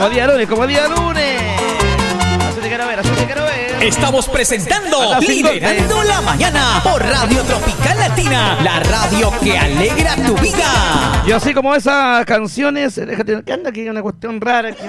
Como día lunes, como día lunes. Así te quiero ver, así te quiero ver. Estamos presentando Liderando la Mañana por Radio Tropical Latina, la radio que alegra tu vida. Y así como esas canciones, déjate, que anda aquí una cuestión rara. Aquí,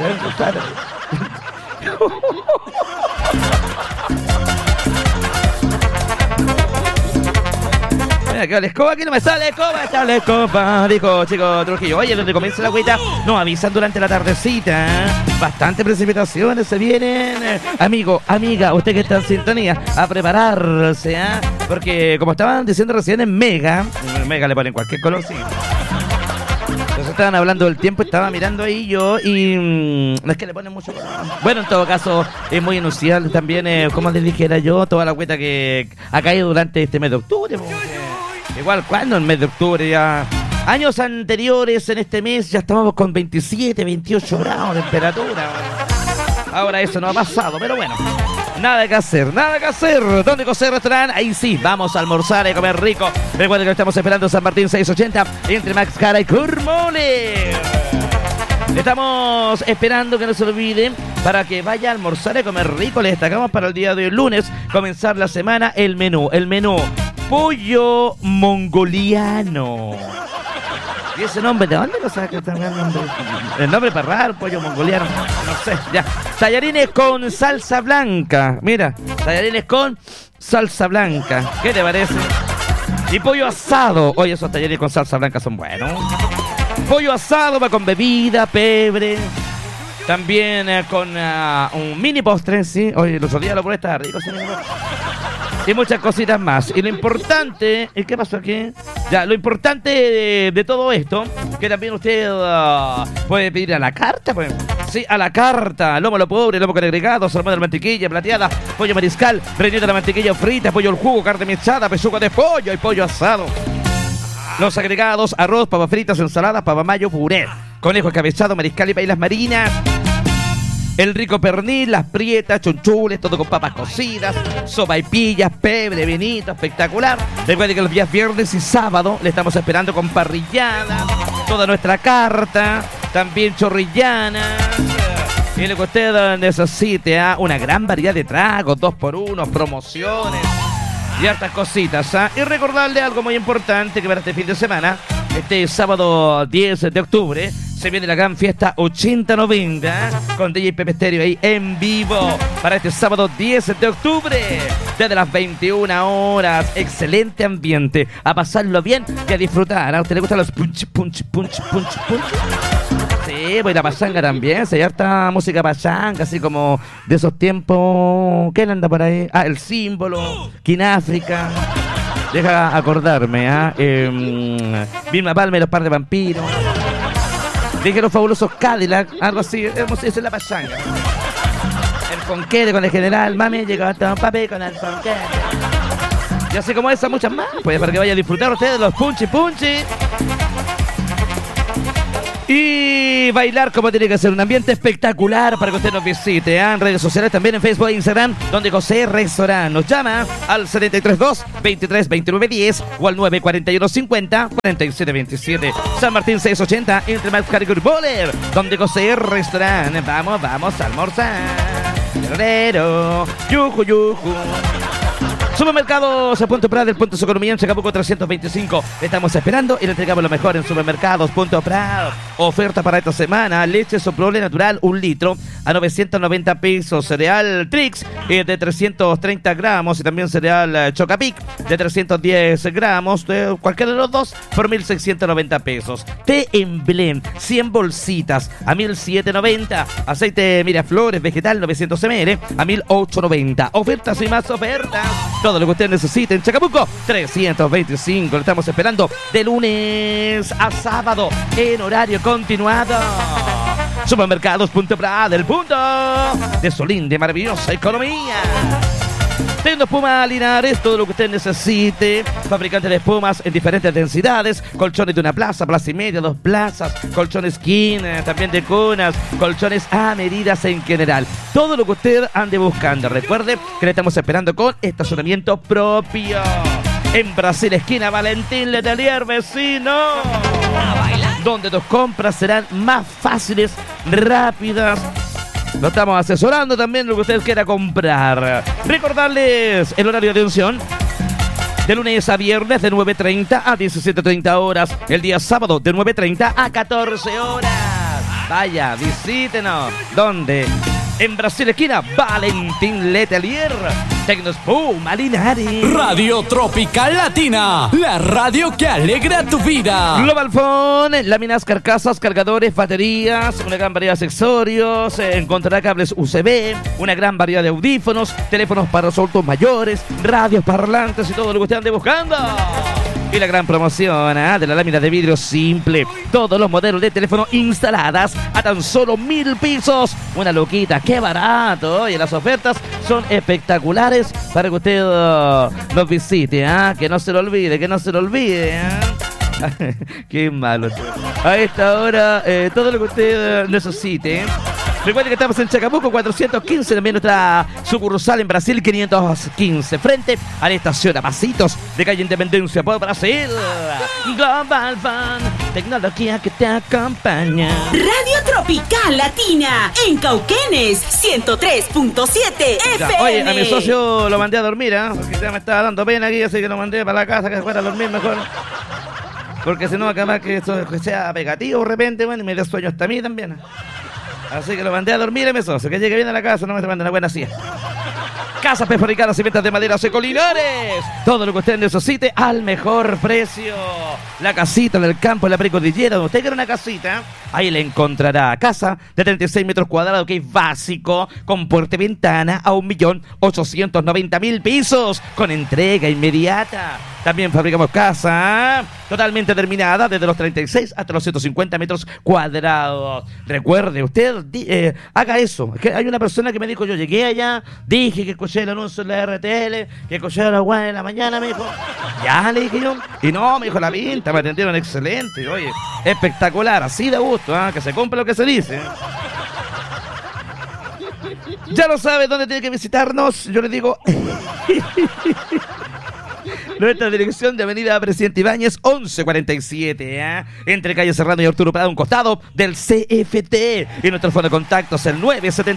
mira, que la escoba, aquí no me sale escoba, está la escoba, dijo Chico Trujillo. Oye, donde comienza la agüita, nos avisan durante la tardecita. Bastante precipitaciones se vienen. Amigo, amiga, usted que está en sintonía, a prepararse, ¿eh? Porque como estaban diciendo recién en Mega le ponen cualquier color, sí. Entonces estaban hablando del tiempo, estaba mirando ahí yo y no es que le ponen mucho. Bueno, en todo caso, es muy inusual también, como les dijera yo, toda la agüita que ha caído durante este mes de octubre. Igual, ¿cuándo? En el mes de octubre ya. Años anteriores en este mes ya estábamos con 27, 28 grados de temperatura. Ahora eso no ha pasado, pero bueno. Nada que hacer, nada que hacer. ¿Dónde coser restaurante? Ahí sí, vamos a almorzar y a comer rico. Recuerden que estamos esperando San Martín 680 entre Max Cara y Curmole. Estamos esperando que no se olviden para que vaya a almorzar y a comer rico. Les destacamos para el día de hoy, lunes, comenzar la semana, el menú. Pollo mongoliano. ¿Y ese nombre de dónde lo saca? El nombre para raro, pollo mongoliano. No sé, ya. Tallarines con salsa blanca. Mira, tallarines con salsa blanca. ¿Qué te parece? Y pollo asado. Oye, esos tallarines con salsa blanca son buenos. Pollo asado va con bebida, pebre. También con un mini postre, sí. Oye, el otro día lo probé, está rico, sí. Y muchas cositas más. Y lo importante... ¿Qué pasó aquí? Ya, lo importante de todo esto, que también usted puede pedir a la carta, pues. Sí, a la carta. Lomo lo pobre, lomo con agregados, salmón de la mantequilla plateada, pollo mariscal, relleno de la mantequilla frita, pollo al jugo, carne mechada, pechuga de pollo y pollo asado. Los agregados, arroz, papas fritas, ensaladas, papa mayo, puré, conejo escabezado, mariscal y paellas marinas. El rico pernil, las prietas, chunchules, todo con papas cocidas, sopaipillas, pebre, vinito, espectacular. Recuerde que los días viernes y sábado le estamos esperando con parrillada, toda nuestra carta, también chorrillana. Y lo que usted necesite, una gran variedad de tragos, 2x1, promociones y hartas cositas. Y recordarle algo muy importante que para este fin de semana, este sábado 10 de octubre, se viene la gran fiesta 80-90 con DJ Pepe Estéreo ahí en vivo para este sábado 10 de octubre desde las 21 horas. Excelente ambiente, a pasarlo bien y a disfrutar. ¿A usted le gustan los punch? Sí, pues la pachanga también, se hay harta música pachanga, así como de esos tiempos. ¿Qué anda por ahí? El Símbolo, Kináfrica. Deja acordarme, Vilma Palma y los Par de Vampiros. Dije los fabulosos Cadillac, algo así, esa es la pachanga. El Fonquete con el general, mami, llegó todo papi con el Fonquete. Y así como esa, muchas más, pues para que vaya a disfrutar ustedes los punchi. Y bailar como tiene que ser, un ambiente espectacular para que usted nos visite, en redes sociales, también en Facebook e Instagram, donde José Restaurant. Nos llama al 732-23-29-10 o al 941-50-47-27. San Martín 680, entre Max Caricur Boller, donde José Restaurant. Vamos a almorzar. Guerrero, yuju. Supermercados Punto Prado, del Punto Socoromía en Chacabuco 325. Estamos esperando y le entregamos lo mejor en Supermercados Punto Prado. Oferta para esta semana: leche Soprole natural 1 litro a 990 pesos. Cereal Trix de 330 gramos y también cereal Chocapic de 310 gramos. Cualquiera de los dos por 1.690 pesos. Té en blend 100 bolsitas a 1.790. Aceite Miraflores vegetal 900 ml a 1.890. Ofertas y más ofertas. Todo lo que usted necesite en Chacabuco 325. Lo estamos esperando de lunes a sábado en horario continuado. Supermercados Punto Prado, el punto de su linda y maravillosa economía. Tendo Espuma Linares, todo lo que usted necesite. Fabricante de espumas en diferentes densidades. Colchones de 1 plaza, plaza y media, 2 plazas. Colchones king, también de cunas. Colchones a medidas en general. Todo lo que usted ande buscando. Recuerde que le estamos esperando con estacionamiento propio. En Brasil, esquina Valentín Letelier, vecino. A bailar. donde tus compras serán más fáciles, rápidas. Lo estamos asesorando también lo que usted quiera comprar. Recordarles el horario de atención. De lunes a viernes de 9:30 a 17:30 horas. El día sábado de 9:30 a 14 horas. Vaya, visítenos. ¿Dónde? En Brasil, esquina Valentín Letelier. Tecnospuma Linares. Radio Tropical Latina, la radio que alegra tu vida. Global Phone, láminas, carcasas, cargadores, baterías, una gran variedad de accesorios. Encontrará cables USB, una gran variedad de audífonos, teléfonos para los adultos mayores, radios, parlantes y todo lo que usted ande buscando. Y la gran promoción de la lámina de vidrio simple. Todos los modelos de teléfono instaladas a tan solo 1.000 pesos. Una loquita, qué barato. Y las ofertas son espectaculares para que usted nos visite. Que no se lo olvide, que no se lo olvide. Qué malo. A esta hora, todo lo que usted necesite. Recuerden que estamos en Chacabuco 415, también nuestra sucursal en Brasil 515, frente a la estación a pasitos de calle Independencia por Brasil. Global Phone, tecnología que te acompaña. Radio Tropical Latina, en Cauquenes, 103.7 FM. Oye, a mi socio lo mandé a dormir, porque ya me estaba dando pena aquí, así que lo mandé para la casa, que se fuera a dormir mejor. Porque si no, acaba que esto sea pegativo de repente, bueno, y me dé sueño hasta a mí también. Así que lo mandé a dormir a mi socio, que llegue bien a la casa, no me se mande una buena siesta. Casas prefabricadas y ventas de madera Secolinares. Todo lo que usted necesite al mejor precio. La casita en el campo, en la precordillera, donde usted quiera una casita, ahí le encontrará. Casa de 36 metros cuadrados, que es básico, con puerta y ventana a 1.890.000 pesos, con entrega inmediata. También fabricamos casa totalmente terminada, desde los 36 hasta los 150 metros cuadrados. Recuerde, usted haga eso. Es que hay una persona que me dijo, yo llegué allá, dije que escuché el anuncio en la RTL, que escuché a la guay en la mañana, me dijo. Ya, le dije yo. Y no, me dijo la pinta, me atendieron excelente. Oye, espectacular, así de gusto, que se compre lo que se dice. Ya lo sabe dónde tiene que visitarnos. Yo le digo... Nuestra dirección de Avenida Presidente Ibáñez 1147, entre calle Serrano y Arturo Prado, un costado del CFT. Y nuestro fono de contacto es el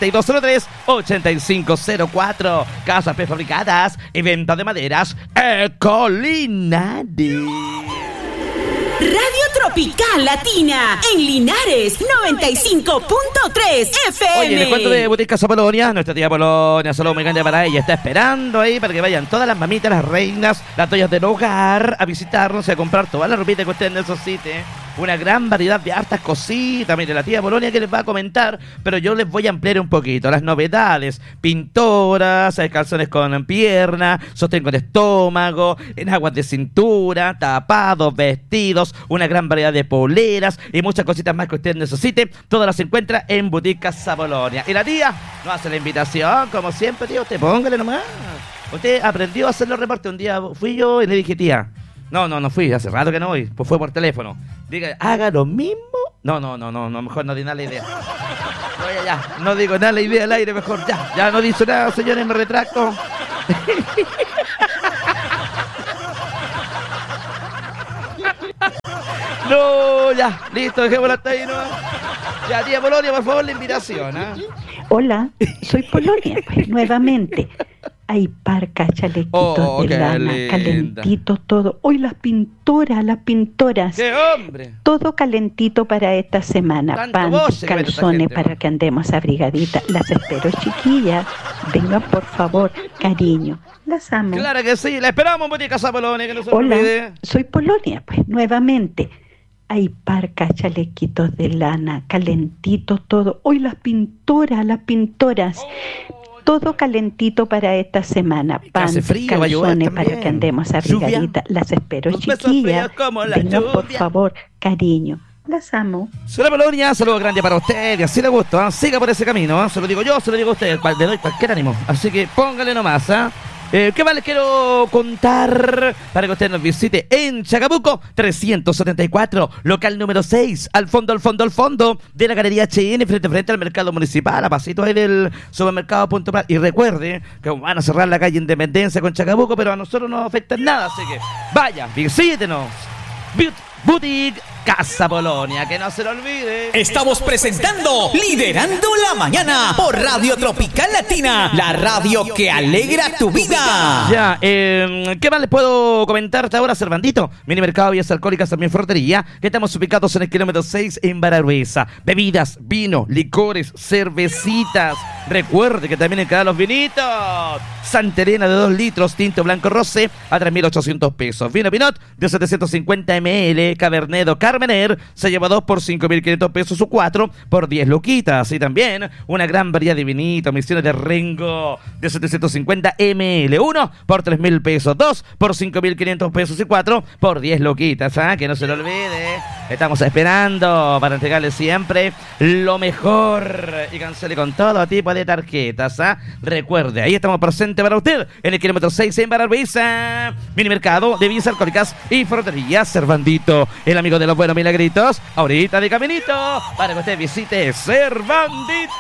97203-8504. Casas prefabricadas y venta de maderas Colinares. Radio Tropical Latina, en Linares, 95.3 FM. Oye, les cuento de Boutique Casa Polonia. Nuestra tía Polonia, saludo muy grande para ella. Está esperando ahí para que vayan todas las mamitas, las reinas, las toallas del hogar a visitarnos y a comprar toda la ropita que ustedes necesiten. Una gran variedad de hartas cositas. Mire, la tía Polonia que les va a comentar, pero yo les voy a ampliar un poquito las novedades. Pintoras, calzones con pierna, sostén con estómago, enaguas de cintura, tapados, vestidos, una gran variedad de poleras y muchas cositas más que usted necesite. Todas las encuentra en Boutique Casa Polonia. Y la tía nos hace la invitación, como siempre, tío, usted póngale nomás. Usted aprendió a hacer los reportes. Un día fui yo y le dije, tía, no fui, hace rato que no voy, pues fue por teléfono. Diga, haga lo mismo. No, mejor no di nada la idea. No, ya, no digo nada la idea al aire, mejor ya no dice nada, señores, me retracto. No, ya, listo, dejémosla hasta ahí, ¿no? Ya, tía Polonia, por favor, la invitación, Hola, soy Polonia, pues, nuevamente. Hay parcas, chalequitos de lana, calentitos, todo. Hoy las pintoras. ¡Qué hombre! Todo calentito para esta semana. Panties, calzones para que andemos abrigaditas. Las espero, chiquillas. Vengan, por favor, cariño. Las amo. Claro que sí, la esperamos, Boutique Casa Polonia, que no se olvide. Hola, soy Polonia, pues, nuevamente. Hay parcas, chalequitos de lana, calentitos, todo. Hoy las pintoras. Todo calentito para esta semana. Panties, calzones para que andemos abrigaditas. Las espero, chiquillas. Vengan, por favor, cariño. Las amo. Soy Polonia, saludo grande para usted. Y así le gusta, siga por ese camino. Se lo digo yo, se lo digo a usted. Le doy cualquier ánimo. Así que póngale nomás, ¿qué más les quiero contar para que usted nos visite en Chacabuco 374, local número 6, al fondo de la Galería H&M, frente al mercado municipal, a pasito ahí del supermercado Punto Prat. Y recuerde que van a cerrar la calle Independencia con Chacabuco, pero a nosotros no nos afecta en nada, así que vaya, visítenos. Boutique Casa Polonia, que no se lo olvide. Estamos presentando Liderando la Mañana por Radio Tropical Latina, la radio que alegra tu vida. Ya, ¿qué más les puedo comentar hasta ahora, Servandito? Mini Mercado Vías Alcohólicas, también Fortería, que estamos ubicados en el kilómetro 6 en Bararruesa. Bebidas, vino, licores, cervecitas. Recuerde que también en cada los vinitos. Santa Elena de 2 litros, tinto blanco rosé a 3.800 pesos. Vino Pinot de 750 ml, Cabernet Carmener se lleva 2 por 5.500 pesos o 4 por 10 luquitas. Y también una gran variedad de vinitos, Misiones de Rengo de 750 ml, 1 por 3.000 pesos, 2 por 5.500 pesos y 4 por 10 luquitas. Que no se lo olvide. Estamos esperando para entregarle siempre lo mejor y cancele con todo tipo de tarjetas. Recuerde, ahí estamos presentes para usted en el kilómetro 6 en Bararruesa. Mini Mercado de Bebidas Alcohólicas y Fortería Servandito, el amigo de los buenos milagritos, ahorita de caminito para que usted visite Servandito.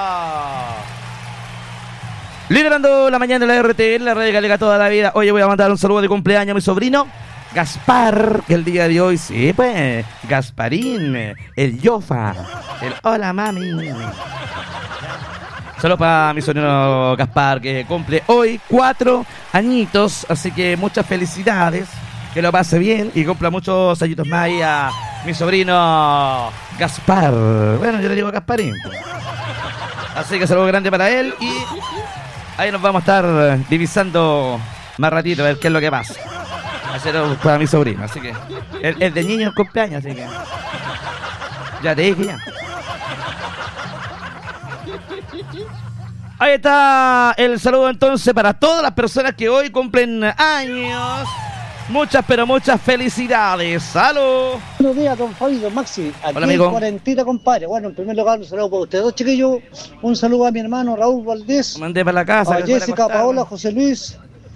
Liderando la mañana de la RTL, la radio que alega toda la vida. Oye, voy a mandar un saludo de cumpleaños a mi sobrino Gaspar, que el día de hoy, sí, pues, Gasparín, el Yofa, el hola mami. Saludos para mi sobrino Gaspar, que cumple hoy 4 añitos, así que muchas felicidades, que lo pase bien y cumpla muchos añitos más ahí a mi sobrino Gaspar. Bueno, yo le digo Gasparín. Así que saludo grande para él y ahí nos vamos a estar divisando más ratito a ver qué es lo que pasa. Hacerlo para mi sobrino, así que es de niño el cumpleaños, así que ya te dije ya. Ahí está el saludo entonces para todas las personas que hoy cumplen años. Muchas, pero muchas felicidades. ¡Salud! Buenos días, don Fabi, don Maxi. Aquí hola, amigo. Cuarentita, compadre. Bueno, en primer lugar, un saludo para ustedes dos, chiquillos. Un saludo a mi hermano Raúl Valdés. Mandé para la casa. A Jessica, Paola, José Luis.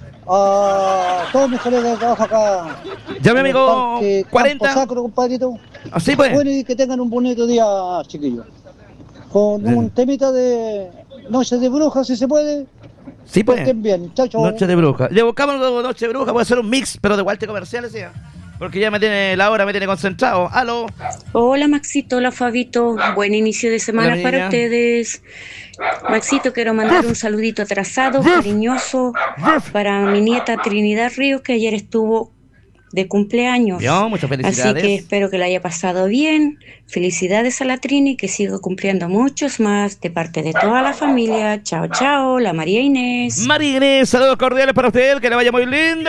A todos mis colegas de trabajo acá. Ya, mi amigo, 40. Campo Sacro, compadrito. Así pues. Bueno, y que tengan un bonito día, chiquillos. Con un temita de Noche de Brujas, si se puede. Sí, pues. Estén bien. Chao, chao. Noche de Bruja. Le buscamos Noche de Bruja. Voy a hacer un mix, pero de Walter comerciales, ¿sí? Porque ya me tiene la hora, me tiene concentrado. ¡Aló! Hola, Maxito. Hola, Fabito. Buen inicio de semana para ustedes. Maxito, quiero mandar un saludito atrasado, cariñoso, para mi nieta Trinidad Ríos, que ayer estuvo de cumpleaños. Yo, muchas felicidades. Así que espero que la haya pasado bien. Felicidades a la Trini, que siga cumpliendo muchos más de parte de toda la familia. Chao, chao. La María Inés. María Inés, saludos cordiales para usted, que le vaya muy lindo.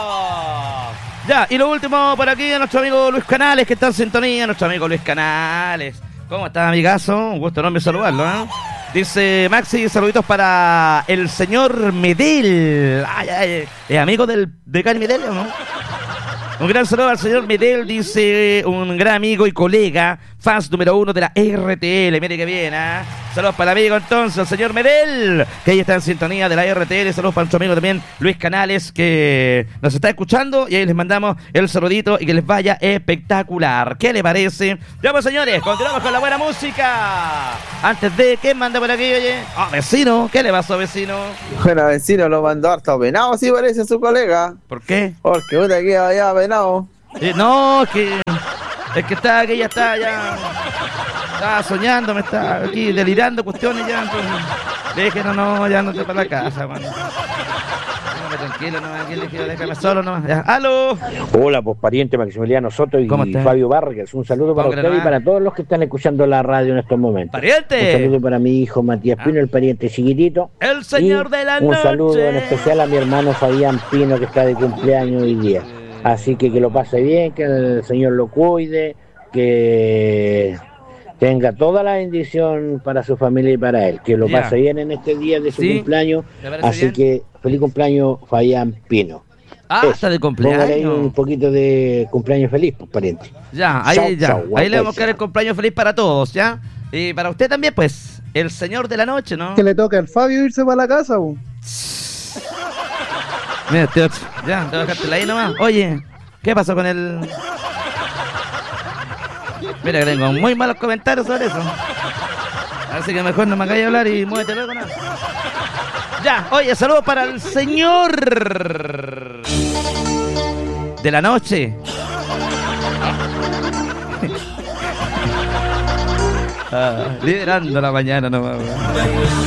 Ya, y lo último por aquí a nuestro amigo Luis Canales, que está en sintonía. Nuestro amigo Luis Canales. ¿Cómo está, amigazo? Un gusto enorme saludarlo, ¿eh? Dice Maxi, saluditos para el señor Medel. ¿Es amigo de Cari Medel o no? Un gran saludo al señor Medel, dice un gran amigo y colega, fans número 1 de la RTL. Mire que bien, ¿eh? Saludos para el amigo entonces, el señor Medel, que ahí está en sintonía de la RTL. Saludos para nuestro amigo también, Luis Canales, que nos está escuchando. Y ahí les mandamos el saludito y que les vaya espectacular. ¿Qué le parece? Ya pues, señores, continuamos con la buena música. Antes de, ¿qué manda por aquí, oye? Vecino, ¿qué le pasó, vecino? Bueno, vecino lo mandó harto penado, sí parece su colega. ¿Por qué? Porque puta que vaya penado. No, es que está aquí, ya está, estaba soñando, me está aquí delirando cuestiones ya. Entonces, le dije, no, ya no te para la casa, man. Tranquilo, no, aquí le dije, déjame solo, no. Ya. ¡Aló! Hola, pues pariente Maximiliano Soto y Fabio Vargas. Un saludo para usted y para todos los que están escuchando la radio en estos momentos. ¡Pariente! Un saludo para mi hijo Matías Pino, el pariente chiquitito. El señor de la noche. Un saludo en especial a mi hermano Fabián Pino, que está de cumpleaños hoy día. Así que lo pase bien, que el Señor lo cuide, que tenga toda la bendición para su familia y para él. Que lo pase bien en este día de su cumpleaños. Así bien? Que feliz cumpleaños, Fabián Pino. Hasta de cumpleaños. Póngale ahí un poquito de cumpleaños feliz, pues, pariente. Ya, ahí ahí le vamos a dar el cumpleaños feliz para todos, ¿ya? Y para usted también, pues, el señor de la noche, ¿no? Que le toca al Fabio irse para la casa, ¿no? Mira, tío, ya, te dejaste ahí nomás. Oye, ¿qué pasó con el...? Mira que tengo muy malos comentarios sobre eso. Así que mejor no me hagáis hablar y muévete luego, ¿no? Ya, oye, saludos para el señor de la noche. Liderando la mañana nomás.